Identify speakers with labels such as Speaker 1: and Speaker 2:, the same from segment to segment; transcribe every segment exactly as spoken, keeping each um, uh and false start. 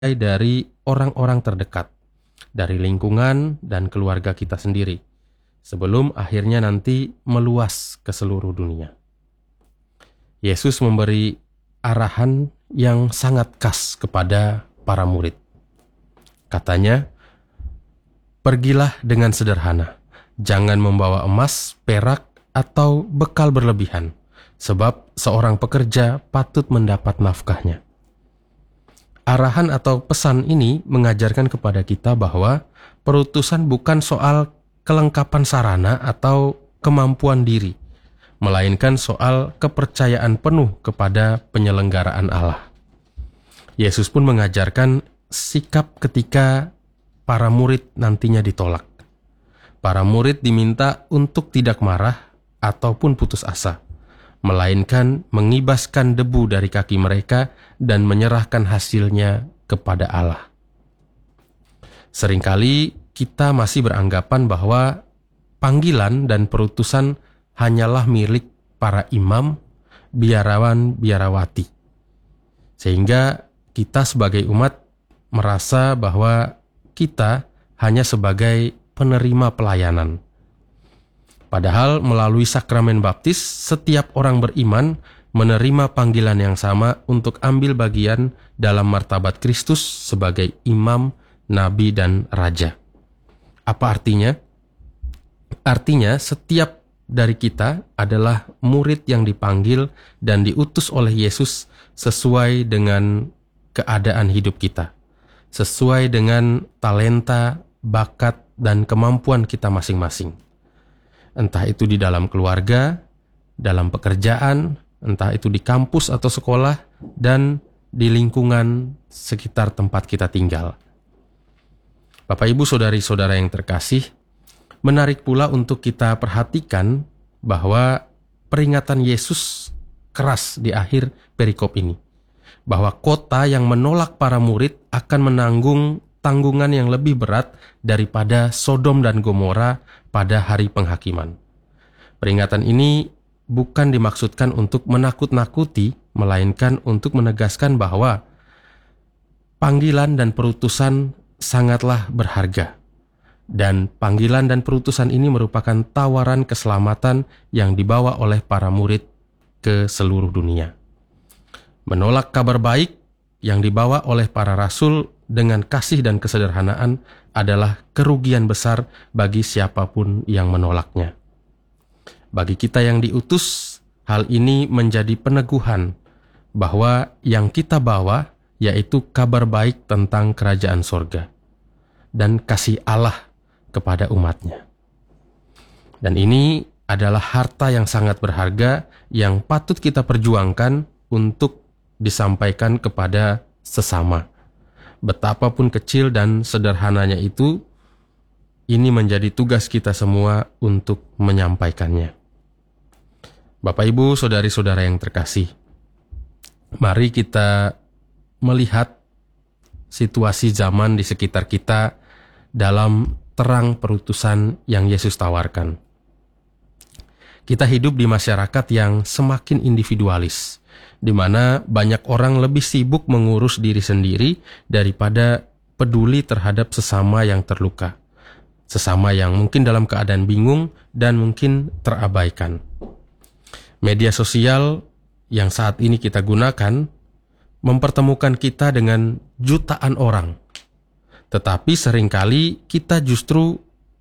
Speaker 1: dari orang-orang terdekat, dari lingkungan dan keluarga kita sendiri, sebelum akhirnya nanti meluas ke seluruh dunia. Yesus memberi arahan yang sangat khas kepada para murid. Katanya, "Pergilah dengan sederhana, jangan membawa emas, perak, atau bekal berlebihan, sebab seorang pekerja patut mendapat nafkahnya." Arahan atau pesan ini mengajarkan kepada kita bahwa perutusan bukan soal kelengkapan sarana atau kemampuan diri, melainkan soal kepercayaan penuh kepada penyelenggaraan Allah. Yesus pun mengajarkan sikap ketika para murid nantinya ditolak. Para murid diminta untuk tidak marah ataupun putus asa, melainkan mengibaskan debu dari kaki mereka dan menyerahkan hasilnya kepada Allah. Seringkali kita masih beranggapan bahwa panggilan dan perutusan hanyalah milik para imam, biarawan, biarawati. Sehingga kita sebagai umat merasa bahwa kita hanya sebagai penerima pelayanan. Padahal melalui sakramen baptis, setiap orang beriman menerima panggilan yang sama untuk ambil bagian dalam martabat Kristus sebagai imam, nabi, dan raja. Apa artinya? Artinya setiap dari kita adalah murid yang dipanggil dan diutus oleh Yesus sesuai dengan keadaan hidup kita, sesuai dengan talenta, bakat, dan kemampuan kita masing-masing. Entah itu di dalam keluarga, dalam pekerjaan, entah itu di kampus atau sekolah, dan di lingkungan sekitar tempat kita tinggal. Bapak, Ibu, saudari-saudara yang terkasih, menarik pula untuk kita perhatikan bahwa peringatan Yesus keras di akhir perikop ini, bahwa kota yang menolak para murid akan menanggung tanggungan yang lebih berat daripada Sodom dan Gomora pada hari penghakiman. Peringatan ini bukan dimaksudkan untuk menakut-nakuti, melainkan untuk menegaskan bahwa panggilan dan perutusan sangatlah berharga. Dan panggilan dan perutusan ini merupakan tawaran keselamatan yang dibawa oleh para murid ke seluruh dunia. Menolak kabar baik yang dibawa oleh para rasul dengan kasih dan kesederhanaan adalah kerugian besar bagi siapapun yang menolaknya. Bagi kita yang diutus, hal ini menjadi peneguhan bahwa yang kita bawa yaitu kabar baik tentang kerajaan sorga dan kasih Allah kepada umatnya. Dan ini adalah harta yang sangat berharga yang patut kita perjuangkan untuk disampaikan kepada sesama. Betapapun kecil dan sederhananya itu, ini menjadi tugas kita semua untuk menyampaikannya. Bapak, Ibu, saudari-saudara yang terkasih, mari kita melihat situasi zaman di sekitar kita dalam terang perutusan yang Yesus tawarkan. Kita hidup di masyarakat yang semakin individualis, di mana banyak orang lebih sibuk mengurus diri sendiri daripada peduli terhadap sesama yang terluka, sesama yang mungkin dalam keadaan bingung dan mungkin terabaikan. Media sosial yang saat ini kita gunakan mempertemukan kita dengan jutaan orang, tetapi seringkali kita justru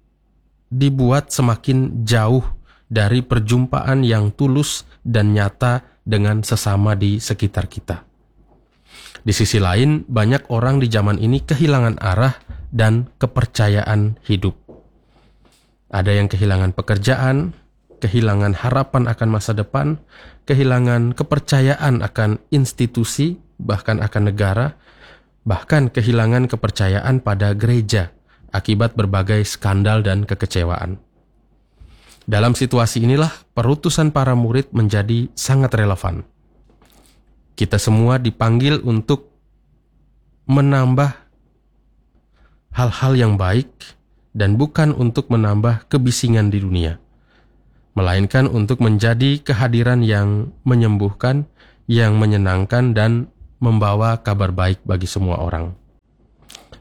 Speaker 1: dibuat semakin jauh dari perjumpaan yang tulus dan nyata dengan sesama di sekitar kita. Di sisi lain, banyak orang di zaman ini kehilangan arah dan kepercayaan hidup. Ada yang kehilangan pekerjaan, kehilangan harapan akan masa depan, kehilangan kepercayaan akan institusi, bahkan akan negara, bahkan kehilangan kepercayaan pada gereja akibat berbagai skandal dan kekecewaan. Dalam situasi inilah perutusan para murid menjadi sangat relevan. Kita semua dipanggil untuk menambah hal-hal yang baik dan bukan untuk menambah kebisingan di dunia, melainkan untuk menjadi kehadiran yang menyembuhkan, yang menyenangkan dan membawa kabar baik bagi semua orang.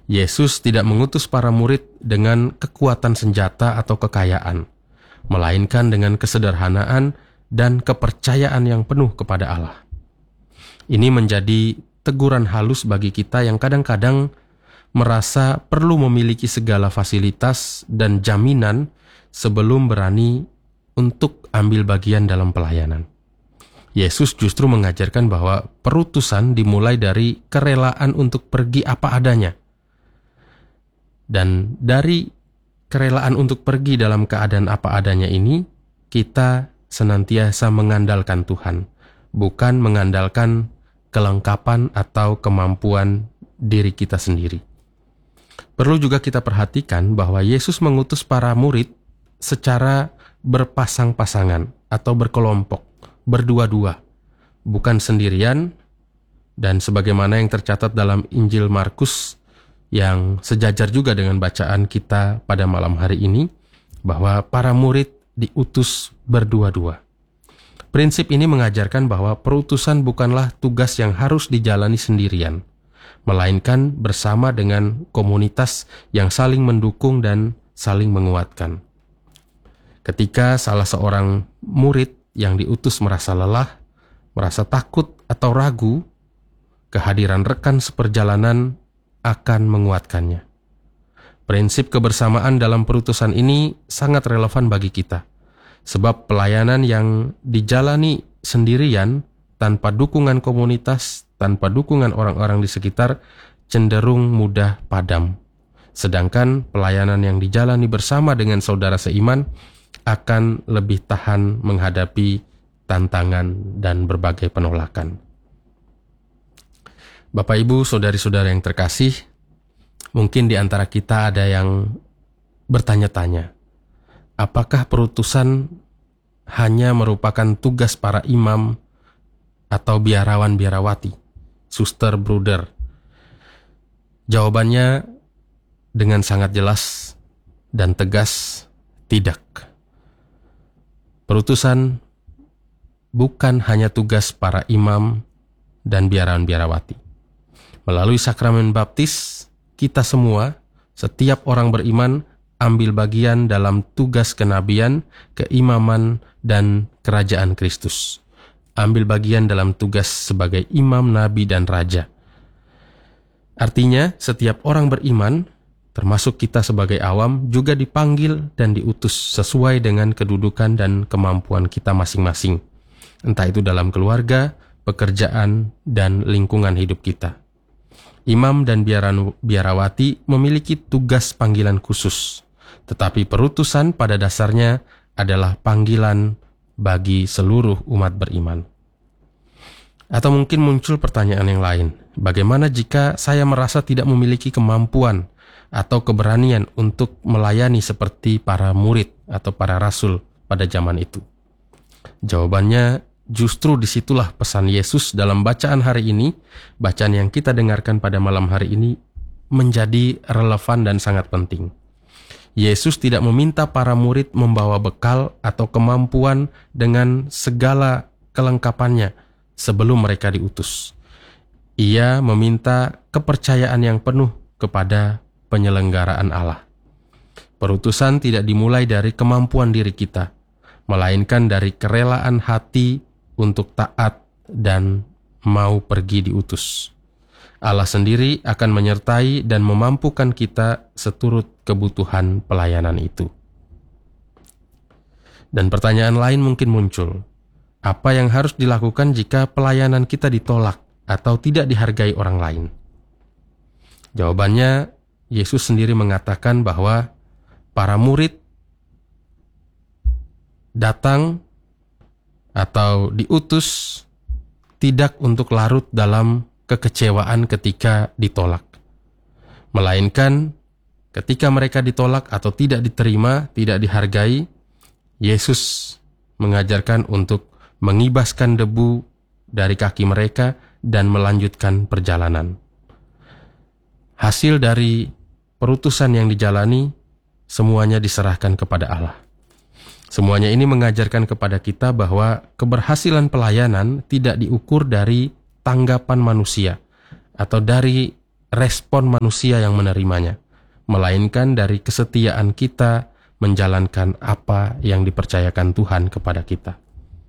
Speaker 1: Yesus tidak mengutus para murid dengan kekuatan senjata atau kekayaan, melainkan dengan kesederhanaan dan kepercayaan yang penuh kepada Allah. Ini menjadi teguran halus bagi kita yang kadang-kadang merasa perlu memiliki segala fasilitas dan jaminan sebelum berani untuk ambil bagian dalam pelayanan. Yesus justru mengajarkan bahwa perutusan dimulai dari kerelaan untuk pergi apa adanya. Dan dari kerelaan untuk pergi dalam keadaan apa adanya ini, kita senantiasa mengandalkan Tuhan, bukan mengandalkan kelengkapan atau kemampuan diri kita sendiri. Perlu juga kita perhatikan bahwa Yesus mengutus para murid secara berpasang-pasangan atau berkelompok, berdua-dua, bukan sendirian, dan sebagaimana yang tercatat dalam Injil Markus yang sejajar juga dengan bacaan kita pada malam hari ini, bahwa para murid diutus berdua-dua. Prinsip ini mengajarkan bahwa perutusan bukanlah tugas yang harus dijalani sendirian, melainkan bersama dengan komunitas yang saling mendukung dan saling menguatkan. Ketika salah seorang murid yang diutus merasa lelah, merasa takut atau ragu, kehadiran rekan seperjalanan akan menguatkannya. Prinsip kebersamaan dalam perutusan ini sangat relevan bagi kita, sebab pelayanan yang dijalani sendirian tanpa dukungan komunitas, tanpa dukungan orang-orang di sekitar, cenderung mudah padam. Sedangkan pelayanan yang dijalani bersama dengan saudara seiman akan lebih tahan menghadapi tantangan dan berbagai penolakan. Bapak, Ibu, saudari-saudara yang terkasih, mungkin di antara kita ada yang bertanya-tanya, apakah perutusan hanya merupakan tugas para imam atau biarawan-biarawati, suster, bruder? Jawabannya dengan sangat jelas dan tegas, tidak. Perutusan bukan hanya tugas para imam dan biarawan-biarawati. Melalui sakramen baptis, kita semua, setiap orang beriman, ambil bagian dalam tugas kenabian, keimaman, dan kerajaan Kristus. Ambil bagian dalam tugas sebagai imam, nabi, dan raja. Artinya, setiap orang beriman, termasuk kita sebagai awam, juga dipanggil dan diutus sesuai dengan kedudukan dan kemampuan kita masing-masing. Entah itu dalam keluarga, pekerjaan, dan lingkungan hidup kita. Imam dan biaran, biarawati memiliki tugas panggilan khusus, tetapi perutusan pada dasarnya adalah panggilan bagi seluruh umat beriman. Atau mungkin muncul pertanyaan yang lain, bagaimana jika saya merasa tidak memiliki kemampuan atau keberanian untuk melayani seperti para murid atau para rasul pada zaman itu? Jawabannya, justru disitulah pesan Yesus dalam bacaan hari ini, bacaan yang kita dengarkan pada malam hari ini, menjadi relevan dan sangat penting. Yesus tidak meminta para murid membawa bekal atau kemampuan dengan segala kelengkapannya sebelum mereka diutus. Ia meminta kepercayaan yang penuh kepada penyelenggaraan Allah. Perutusan tidak dimulai dari kemampuan diri kita, melainkan dari kerelaan hati untuk taat dan mau pergi diutus. Allah sendiri akan menyertai dan memampukan kita seturut kebutuhan pelayanan itu. Dan pertanyaan lain mungkin muncul. Apa yang harus dilakukan jika pelayanan kita ditolak atau tidak dihargai orang lain? Jawabannya, Yesus sendiri mengatakan bahwa para murid datang atau diutus tidak untuk larut dalam kekecewaan ketika ditolak, melainkan ketika mereka ditolak atau tidak diterima, tidak dihargai, Yesus mengajarkan untuk mengibaskan debu dari kaki mereka dan melanjutkan perjalanan. Hasil dari perutusan yang dijalani, semuanya diserahkan kepada Allah. Semuanya ini mengajarkan kepada kita bahwa keberhasilan pelayanan tidak diukur dari tanggapan manusia atau dari respon manusia yang menerimanya, melainkan dari kesetiaan kita menjalankan apa yang dipercayakan Tuhan kepada kita.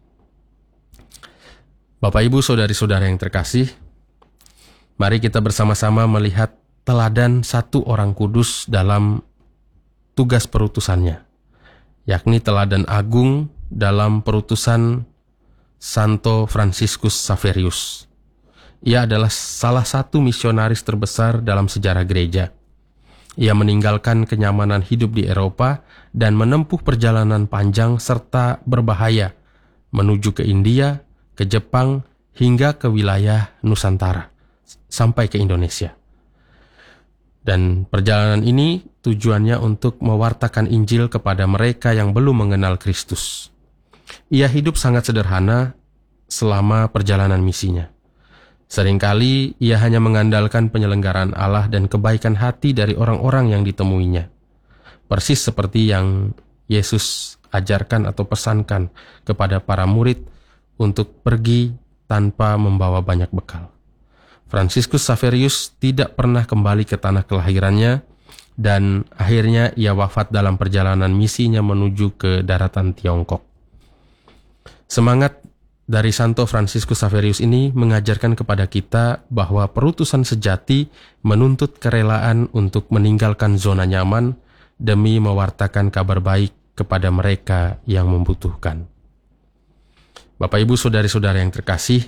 Speaker 1: Bapak, Ibu, saudari-saudara yang terkasih, mari kita bersama-sama melihat teladan satu orang kudus dalam tugas perutusannya, yakni teladan agung dalam perutusan Santo Fransiskus Xaverius. Ia adalah salah satu misionaris terbesar dalam sejarah gereja. Ia meninggalkan kenyamanan hidup di Eropa dan menempuh perjalanan panjang serta berbahaya menuju ke India, ke Jepang, hingga ke wilayah Nusantara, sampai ke Indonesia. Dan perjalanan ini tujuannya untuk mewartakan Injil kepada mereka yang belum mengenal Kristus. Ia hidup sangat sederhana selama perjalanan misinya. Seringkali ia hanya mengandalkan penyelenggaraan Allah dan kebaikan hati dari orang-orang yang ditemuinya. Persis seperti yang Yesus ajarkan atau pesankan kepada para murid untuk pergi tanpa membawa banyak bekal. Fransiskus Xaverius tidak pernah kembali ke tanah kelahirannya dan akhirnya ia wafat dalam perjalanan misinya menuju ke daratan Tiongkok. Semangat dari Santo Fransiskus Xaverius ini mengajarkan kepada kita bahwa perutusan sejati menuntut kerelaan untuk meninggalkan zona nyaman demi mewartakan kabar baik kepada mereka yang membutuhkan. Bapak, Ibu, saudari-saudara yang terkasih,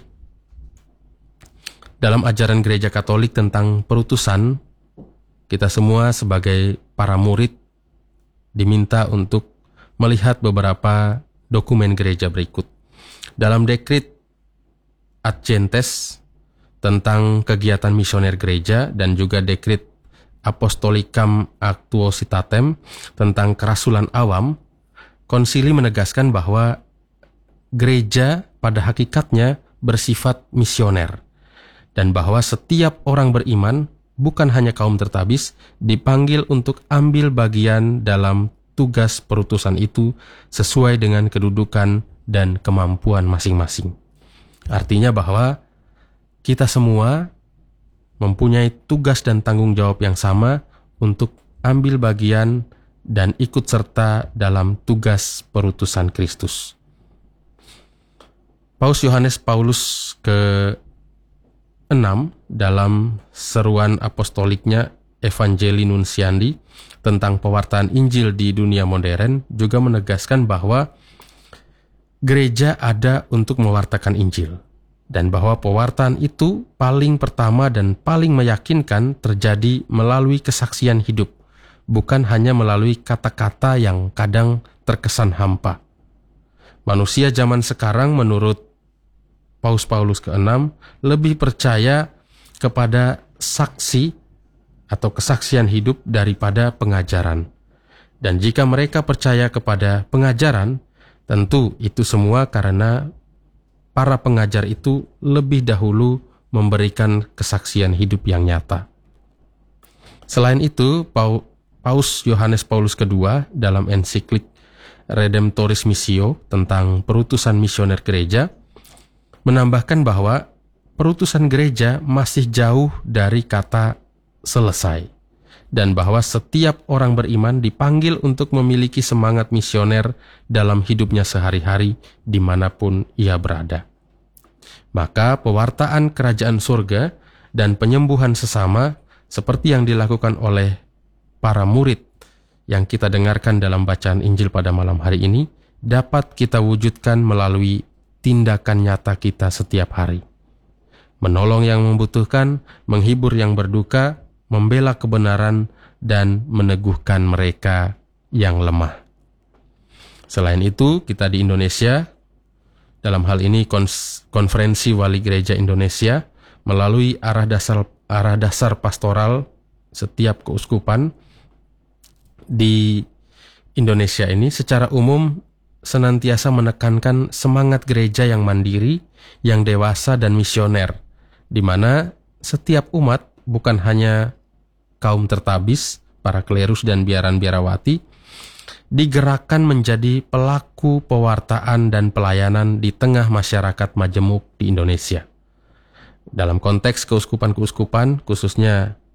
Speaker 1: dalam ajaran Gereja Katolik tentang perutusan, kita semua sebagai para murid diminta untuk melihat beberapa dokumen gereja berikut. Dalam dekrit Ad Gentes tentang kegiatan misioner gereja dan juga dekrit Apostolicam Actuositatem tentang kerasulan awam, konsili menegaskan bahwa gereja pada hakikatnya bersifat misioner dan bahwa setiap orang beriman, bukan hanya kaum tertabis, dipanggil untuk ambil bagian dalam tugas perutusan itu sesuai dengan kedudukan dan kemampuan masing-masing. Artinya bahwa kita semua mempunyai tugas dan tanggung jawab yang sama untuk ambil bagian dan ikut serta dalam tugas perutusan Kristus. Paus Yohanes Paulus ke enam dalam seruan apostoliknya Evangelii Nunciandi tentang pewartaan Injil di dunia modern juga menegaskan bahwa gereja ada untuk mewartakan Injil dan bahwa pewartaan itu paling pertama dan paling meyakinkan terjadi melalui kesaksian hidup, bukan hanya melalui kata-kata yang kadang terkesan hampa. Manusia zaman sekarang menurut Paus Paulus ke enam lebih percaya kepada saksi atau kesaksian hidup daripada pengajaran. Dan jika mereka percaya kepada pengajaran, tentu itu semua karena para pengajar itu lebih dahulu memberikan kesaksian hidup yang nyata. Selain itu, Paus Yohanes Paulus kedua dalam ensiklik Redemptoris Missio tentang perutusan misioner gereja menambahkan bahwa perutusan gereja masih jauh dari kata selesai dan bahwa setiap orang beriman dipanggil untuk memiliki semangat misioner dalam hidupnya sehari-hari dimanapun ia berada. Maka pewartaan kerajaan surga dan penyembuhan sesama seperti yang dilakukan oleh para murid yang kita dengarkan dalam bacaan Injil pada malam hari ini dapat kita wujudkan melalui tindakan nyata kita setiap hari. Menolong yang membutuhkan, menghibur yang berduka, membela kebenaran, dan meneguhkan mereka yang lemah. Selain itu, kita di Indonesia, dalam hal ini Konferensi Wali Gereja Indonesia, melalui arah dasar, arah dasar pastoral setiap keuskupan di Indonesia ini secara umum senantiasa menekankan semangat gereja yang mandiri, yang dewasa dan misioner, di mana setiap umat, bukan hanya kaum tertabis, para klerus dan biaran-biarawati, digerakkan menjadi pelaku pewartaan dan pelayanan di tengah masyarakat majemuk di Indonesia. Dalam konteks keuskupan-keuskupan, khususnya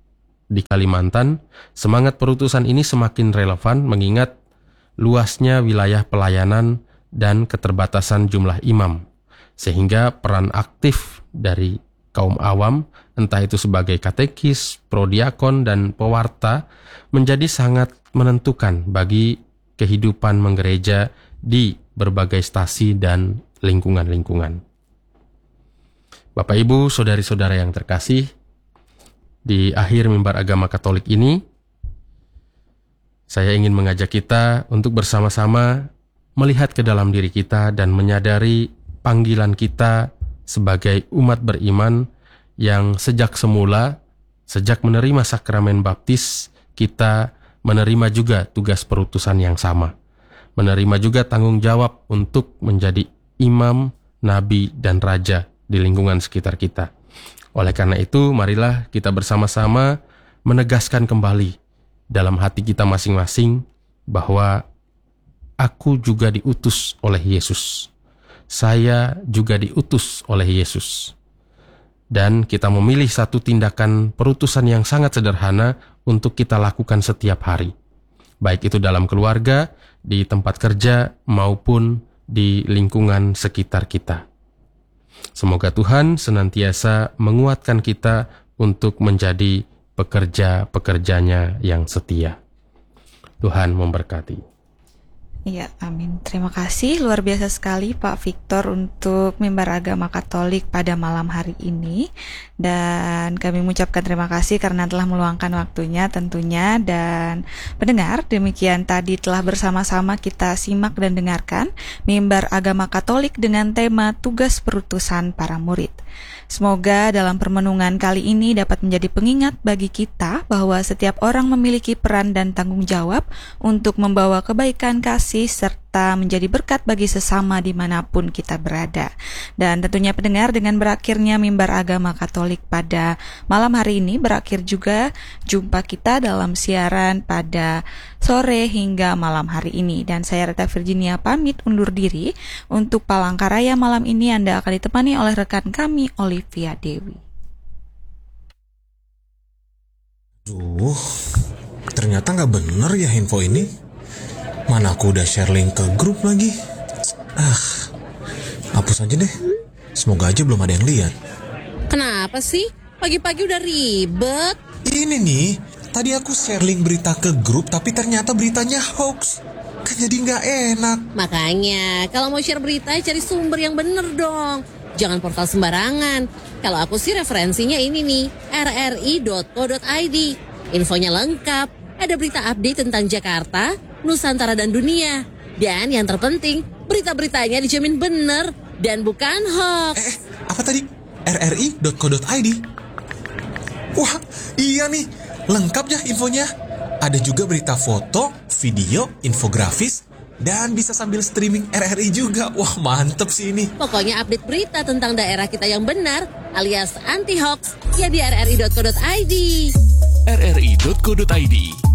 Speaker 1: di Kalimantan, semangat perutusan ini semakin relevan mengingat luasnya wilayah pelayanan dan keterbatasan jumlah imam, sehingga peran aktif dari kaum awam, entah itu sebagai katekis, prodiakon, dan pewarta, menjadi sangat menentukan bagi kehidupan menggereja di berbagai stasi dan lingkungan-lingkungan. Bapak, Ibu, saudari-saudara yang terkasih, di akhir mimbar agama Katolik ini, saya ingin mengajak kita untuk bersama-sama melihat ke dalam diri kita dan menyadari panggilan kita sebagai umat beriman yang sejak semula, sejak menerima sakramen baptis, kita menerima juga tugas perutusan yang sama. Menerima juga tanggung jawab untuk menjadi imam, nabi, dan raja di lingkungan sekitar kita. Oleh karena itu, marilah kita bersama-sama menegaskan kembali dalam hati kita masing-masing bahwa aku juga diutus oleh Yesus. Saya juga diutus oleh Yesus. Dan kita memilih satu tindakan perutusan yang sangat sederhana untuk kita lakukan setiap hari. Baik itu dalam keluarga, di tempat kerja, maupun di lingkungan sekitar kita. Semoga Tuhan senantiasa menguatkan kita untuk menjadi pekerja-pekerjanya yang setia. Tuhan memberkati.
Speaker 2: Iya, amin. Terima kasih luar biasa sekali Pak Victor untuk mimbar agama Katolik pada malam hari ini. Dan kami mengucapkan terima kasih karena telah meluangkan waktunya tentunya. Dan pendengar, demikian tadi telah bersama-sama kita simak dan dengarkan mimbar agama Katolik dengan tema tugas perutusan para murid. Semoga dalam permenungan kali ini dapat menjadi pengingat bagi kita bahwa setiap orang memiliki peran dan tanggung jawab untuk membawa kebaikan, kasih, serta menjadi berkat bagi sesama dimanapun kita berada. Dan tentunya pendengar, dengan berakhirnya mimbar agama Katolik pada malam hari ini, berakhir juga jumpa kita dalam siaran pada sore hingga malam hari ini. Dan saya Reta Virginia pamit undur diri. Untuk Palangkaraya malam ini Anda akan ditemani oleh rekan kami Olivia Dewi.
Speaker 3: Duh, ternyata gak bener ya info ini. Mana aku udah share link ke grup lagi. Ah, hapus aja deh. Semoga aja belum ada yang lihat.
Speaker 4: Kenapa sih? Pagi-pagi udah ribet.
Speaker 3: Ini nih, tadi aku share link berita ke grup tapi ternyata beritanya hoax. Kan jadi gak enak.
Speaker 4: Makanya, kalau mau share berita cari sumber yang bener dong. Jangan portal sembarangan. Kalau aku sih referensinya ini nih, r r i dot co dot i d. Infonya lengkap. Ada berita update tentang Jakarta, Nusantara, dan dunia. Dan yang terpenting, berita-beritanya dijamin bener dan bukan hoax.
Speaker 3: Eh, apa tadi? r r i dot co dot i d. Wah, iya nih. Lengkap ya infonya. Ada juga berita foto, video, infografis, dan bisa sambil streaming R R I juga. Wah, mantep sih ini.
Speaker 4: Pokoknya update berita tentang daerah kita yang benar alias anti-hoax ya di r r i dot co dot i d.
Speaker 5: r r i dot co dot i d